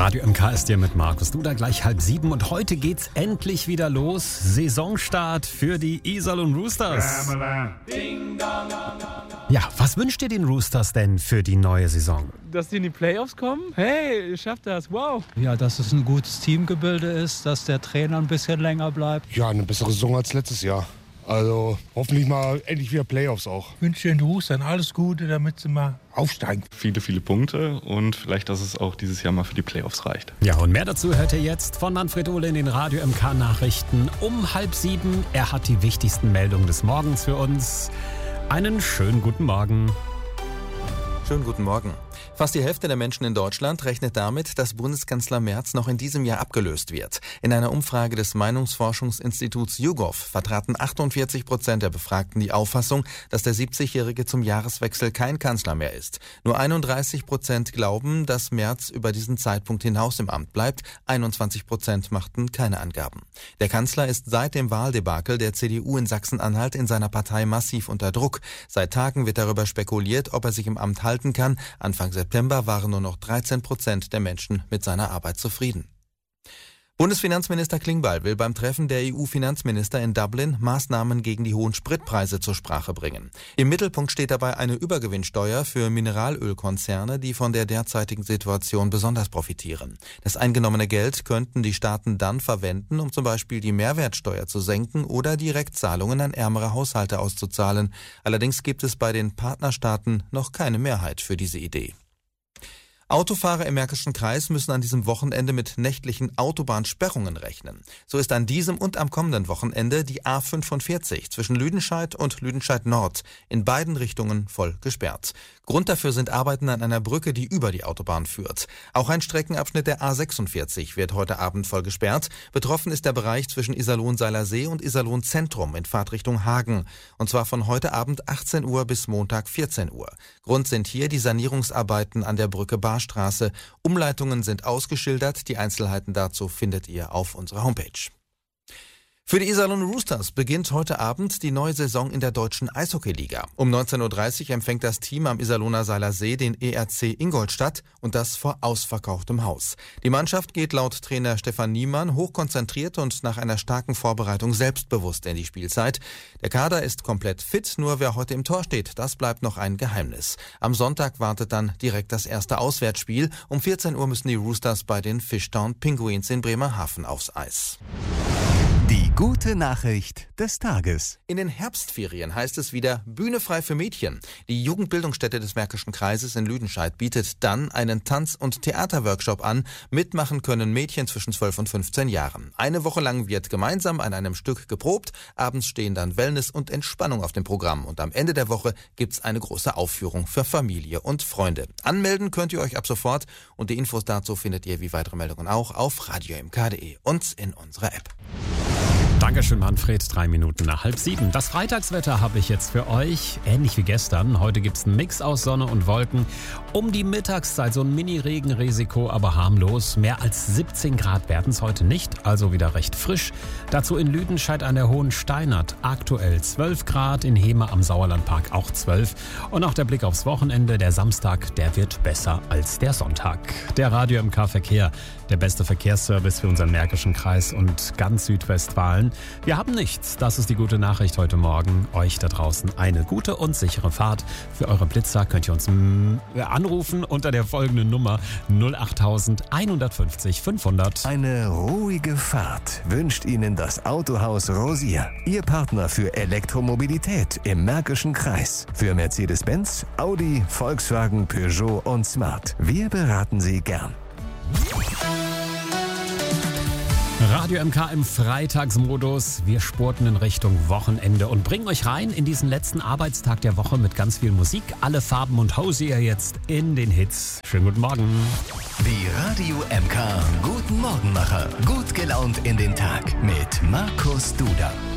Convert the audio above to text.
Radio MK ist hier mit Markus Duda, gleich 6:30 und heute geht's endlich wieder los. Saisonstart für die Iserlohn Roosters. Ja, was wünscht ihr den Roosters denn für die neue Saison? Dass die in die Playoffs kommen? Hey, ihr schafft das, wow. Ja, dass es ein gutes Teamgebilde ist, dass der Trainer ein bisschen länger bleibt. Ja, eine bessere Saison als letztes Jahr. Also hoffentlich mal endlich wieder Playoffs auch. Ich wünsche den Roostern alles Gute, damit sie mal aufsteigen. Viele Punkte und vielleicht, dass es auch dieses Jahr mal für die Playoffs reicht. Ja, und mehr dazu hört ihr jetzt von Manfred Uhle in den Radio MK Nachrichten um 6:30. Er hat die wichtigsten Meldungen des Morgens für uns. Einen schönen guten Morgen. Schönen guten Morgen. Fast die Hälfte der Menschen in Deutschland rechnet damit, dass Bundeskanzler Merz noch in diesem Jahr abgelöst wird. In einer Umfrage des Meinungsforschungsinstituts YouGov vertraten 48% der Befragten die Auffassung, dass der 70-Jährige zum Jahreswechsel kein Kanzler mehr ist. Nur 31% glauben, dass Merz über diesen Zeitpunkt hinaus im Amt bleibt. 21% machten keine Angaben. Der Kanzler ist seit dem Wahldebakel der CDU in Sachsen-Anhalt in seiner Partei massiv unter Druck. Seit Tagen wird darüber spekuliert, ob er sich im Amt halten kann. Anfang September waren nur noch 13% der Menschen mit seiner Arbeit zufrieden. Bundesfinanzminister Klingbeil will beim Treffen der EU-Finanzminister in Dublin Maßnahmen gegen die hohen Spritpreise zur Sprache bringen. Im Mittelpunkt steht dabei eine Übergewinnsteuer für Mineralölkonzerne, die von der derzeitigen Situation besonders profitieren. Das eingenommene Geld könnten die Staaten dann verwenden, um zum Beispiel die Mehrwertsteuer zu senken oder Direktzahlungen an ärmere Haushalte auszuzahlen. Allerdings gibt es bei den Partnerstaaten noch keine Mehrheit für diese Idee. Autofahrer im Märkischen Kreis müssen an diesem Wochenende mit nächtlichen Autobahnsperrungen rechnen. So ist an diesem und am kommenden Wochenende die A45 zwischen Lüdenscheid und Lüdenscheid Nord in beiden Richtungen voll gesperrt. Grund dafür sind Arbeiten an einer Brücke, die über die Autobahn führt. Auch ein Streckenabschnitt der A46 wird heute Abend voll gesperrt. Betroffen ist der Bereich zwischen Iserlohn-Seilersee und Iserlohn-Zentrum in Fahrtrichtung Hagen. Und zwar von heute Abend 18 Uhr bis Montag 14 Uhr. Grund sind hier die Sanierungsarbeiten an der Brücke Barstraße. Umleitungen sind ausgeschildert. Die Einzelheiten dazu findet ihr auf unserer Homepage. Für die Iserlohn Roosters beginnt heute Abend die neue Saison in der deutschen Eishockeyliga. Um 19.30 Uhr empfängt das Team am Iserlohner Seilersee den ERC Ingolstadt und das vor ausverkauftem Haus. Die Mannschaft geht laut Trainer Stefan Niemann hochkonzentriert und nach einer starken Vorbereitung selbstbewusst in die Spielzeit. Der Kader ist komplett fit, nur wer heute im Tor steht, das bleibt noch ein Geheimnis. Am Sonntag wartet dann direkt das erste Auswärtsspiel. Um 14 Uhr müssen die Roosters bei den Fishtown Penguins in Bremerhaven aufs Eis. Die gute Nachricht des Tages. In den Herbstferien heißt es wieder Bühne frei für Mädchen. Die Jugendbildungsstätte des Märkischen Kreises in Lüdenscheid bietet dann einen Tanz- und Theaterworkshop an. Mitmachen können Mädchen zwischen 12 und 15 Jahren. Eine Woche lang wird gemeinsam an einem Stück geprobt. Abends stehen dann Wellness und Entspannung auf dem Programm. Und am Ende der Woche gibt's eine große Aufführung für Familie und Freunde. Anmelden könnt ihr euch ab sofort. Und die Infos dazu findet ihr wie weitere Meldungen auch auf radiomk.de und in unserer App. Dankeschön, Manfred. 3 Minuten nach 6:30. Das Freitagswetter habe ich jetzt für euch. Ähnlich wie gestern. Heute gibt es einen Mix aus Sonne und Wolken. Um die Mittagszeit so ein Mini-Regenrisiko, aber harmlos. Mehr als 17 Grad werden es heute nicht, also wieder recht frisch. Dazu in Lüdenscheid an der Hohen Steinert aktuell 12 Grad. In Heme am Sauerlandpark auch 12. Und auch der Blick aufs Wochenende. Der Samstag, der wird besser als der Sonntag. Der Radio MK Verkehr. Der beste Verkehrsservice für unseren Märkischen Kreis und ganz Südwestfalen. Wir haben nichts. Das ist die gute Nachricht heute Morgen. Euch da draußen eine gute und sichere Fahrt. Für eure Blitzer könnt ihr uns anrufen unter der folgenden Nummer 08000 150 500. Eine ruhige Fahrt wünscht Ihnen das Autohaus Rosier. Ihr Partner für Elektromobilität im Märkischen Kreis. Für Mercedes-Benz, Audi, Volkswagen, Peugeot und Smart. Wir beraten Sie gern. Radio MK im Freitagsmodus. Wir spurten in Richtung Wochenende und bringen euch rein in diesen letzten Arbeitstag der Woche mit ganz viel Musik. Alle Farben und Hosier jetzt in den Hits. Schönen guten Morgen. Die Radio MK Guten Morgenmacher. Gut gelaunt in den Tag mit Markus Duda.